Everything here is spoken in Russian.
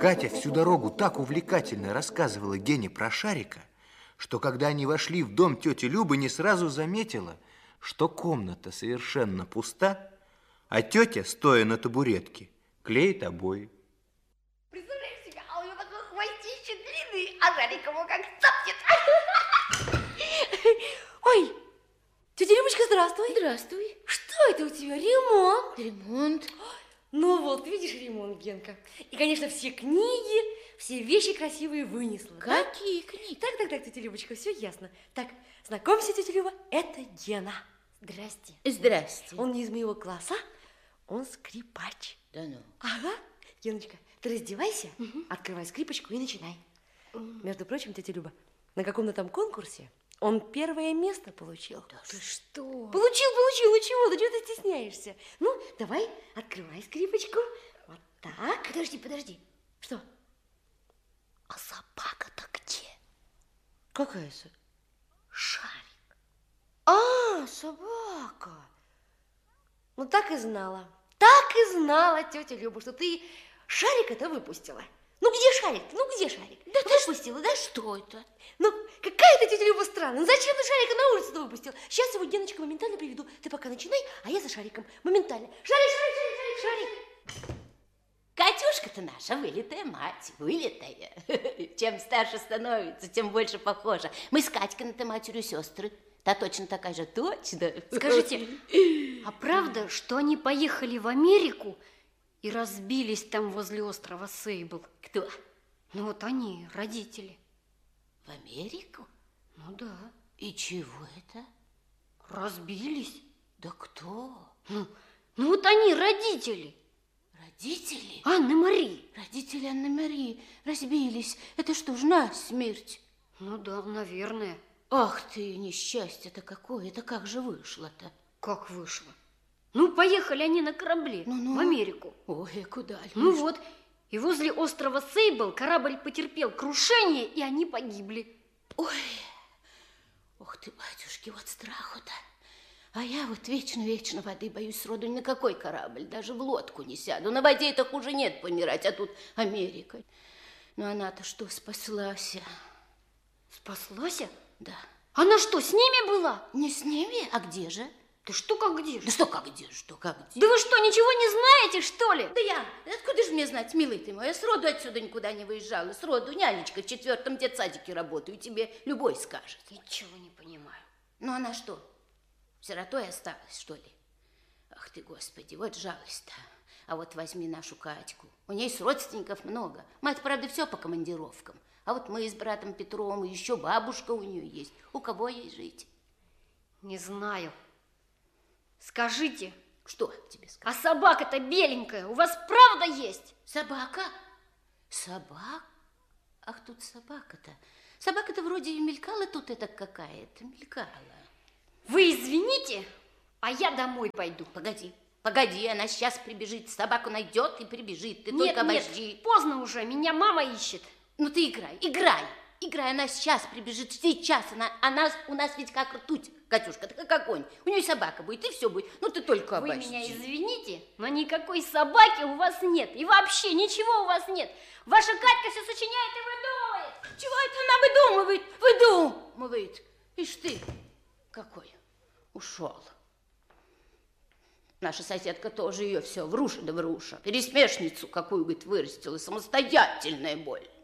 Катя всю дорогу так увлекательно рассказывала Гене про шарика, что когда они вошли в дом тети Любы, не сразу заметила, что комната совершенно пуста, а тетя, стоя на табуретке, клеит обои. Представляешь себе, а у него такой хвостище длинный, а шарик его как цапнет. Ой, тетя Любочка, здравствуй. Здравствуй. Что это у тебя, ремонт? Ремонт. Ну вот, видишь, ремонт, Генка. И, конечно, все книги, все вещи красивые вынесла. Какие книги? Так, тетя Любочка, все ясно. Так, знакомься, тетя Люба, это Гена. Здрасте. Здрасте. Он не из моего класса, он скрипач. Да ну. Ага. Геночка, ты раздевайся, открывай скрипочку и начинай. Между прочим, тетя Люба, на каком-то там конкурсе он первое место получил. Да ты что? Получил, ну чего, да чего ты стесняешься? Ну, давай, открывай скрипочку. Вот так. Подожди. Что? А собака-то где? Какая Шарик. А, собака. Ну, так и знала, тетя Люба, что ты шарика-то выпустила. Ну, где шарик? Да Ну, ты выпустила, да? Что это? Ну, какая ты, тетя Люба, странная. Ну, зачем ты шарика на улицу-то выпустил? Сейчас его Геночка моментально приведу. Ты пока начинай, а я за шариком. Моментально. Шарик. Катюшка-то наша вылитая мать, вылитая. Чем старше становится, тем больше похожа. Мы с Катькиной-то матерью сестры. Та точно такая же, точно. Скажите, а правда, что они поехали в Америку и разбились там возле острова Сейбл? Кто? Ну вот они, родители. В Америку? Ну да. И чего это? Разбились. Да кто? Ну вот они, родители. Родители? Анны-Мари. Родители Анны-Марии разбились. Это что ж, насмерть? Ну да, наверное. Ах ты, несчастье-то какое, это как же вышло-то? Как вышло? Ну, поехали они на корабле Ну-ну. в Америку. Ой, куда ли? Ну вот, и возле острова Сейбл корабль потерпел крушение, и они погибли. Ой, ох ты, батюшки, вот страху-то. А я вот вечно воды боюсь, сроду ни на какой корабль, даже в лодку не сяду. На воде это хуже нет помирать, а тут Америка. Ну она-то что, спаслась? Спаслась? Да. Она что, с ними была? Не с ними? А где же? Ты что, как где же? Да что, как где? Да вы что, ничего не знаете, что ли? Да я, откуда же мне знать, милый ты мой? Я сроду отсюда никуда не выезжала. Сроду нянечкой в 4-м детсадике работаю. Тебе любой скажет. Ничего не понимаю. Ну она что, сиротой осталась, что ли? Ах ты, Господи, вот жалость-то. А вот возьми нашу Катьку. У ней с родственников много. Мать, правда, все по командировкам. А вот мы с братом Петром, и еще бабушка у нее есть. У кого ей жить? Не знаю. Скажите, Что тебе сказать? а собака-то беленькая у вас правда есть? Собака? Собак? Ах, тут собака-то. Собака-то вроде и мелькала тут это какая-то, мелькала. Вы извините, а я домой пойду. Погоди, она сейчас прибежит, собаку найдет и прибежит. Ты только обожди. Поздно уже, меня мама ищет. Ну ты играй, она сейчас прибежит, сейчас, она у нас ведь как ртуть, Катюшка, ты как огонь, у нее собака будет, и все будет, ну ты только Вы обожди. меня извините, но никакой собаки у вас нет, и вообще ничего у вас нет. Ваша Катька все сочиняет и выдумывает. Чего это она выдумывает? Ишь ты, какой, ушел. Наша соседка тоже ее все вруша да вруша, пересмешницу какую, говорит, вырастила, самостоятельная боль.